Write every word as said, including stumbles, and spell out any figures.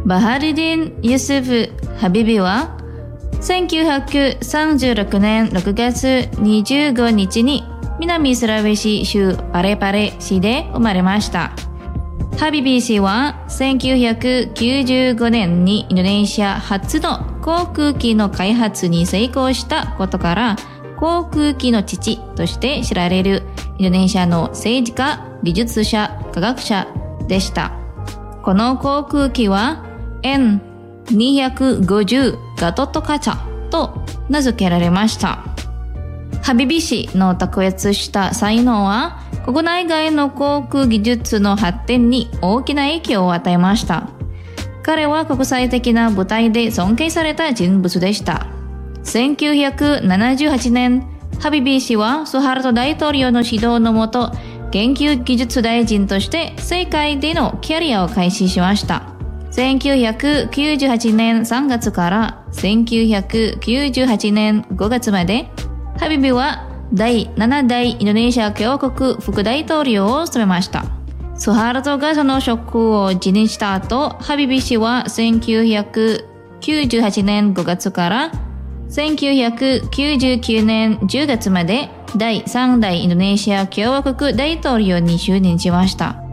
バハルディン・ユスフ・ハビビはせんきゅうひゃくさんじゅうろくねんろくがつにじゅうごにちに南スラウェシ州パレパレ市で生まれました。ハビビ氏はせんきゅうひゃくきゅうじゅうごねんにインドネシア初の航空機の開発に成功したことから航空機の父として知られるインドネシアの政治家、技術者、科学者でした。この航空機は エヌにひゃくごじゅう ガトットカチャと名付けられました。ハビビ氏の卓越した才能は国内外の航空技術の発展に大きな影響を与えました。彼は国際的な舞台で尊敬された人物でした。せんきゅうひゃくななじゅうはちねん、ハビビ氏はスハルト大統領の指導のもと、研究技術大臣として世界でのキャリアを開始しました。せんきゅうひゃくきゅうじゅうはちねんさんがつからせんきゅうひゃくきゅうじゅうはちねんごがつまで、ハビビはだいななだいインドネシア共和国副大統領を務めました。スハルトがその職を辞任した後、ハビビ氏はせんきゅうひゃくきゅうじゅうはちねんごがつからせんきゅうひゃくきゅうじゅうきゅうねんじゅうがつまでだいさんだいインドネシア共和国大統領に就任しました。